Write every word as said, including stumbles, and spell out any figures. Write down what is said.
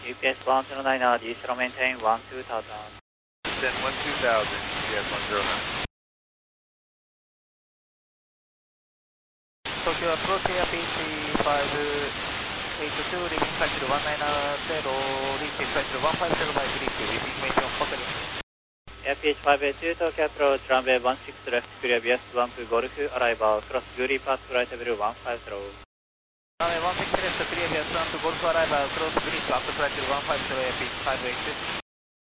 U P S one zero nine er, diesel maintain one two thousand. Then one two thousand, U P S one zero nine. Tokyo approach air P H five eight two, leaving cycle one nine zero, reach cycle one five zero by three two, information hotel. Air P H five eight two, Tokyo approach, runway one six left, clear B S one two Golf, arrival, cross Guri path, flight level one five zero. Runway one six left, clear B S one two Golf, arrival, cross Guri path, flight level one five zero, Air P H five eight two.